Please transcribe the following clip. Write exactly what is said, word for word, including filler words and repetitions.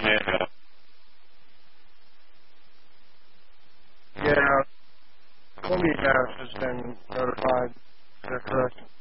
Yeah, Columbia Gas has been notified. They're correct.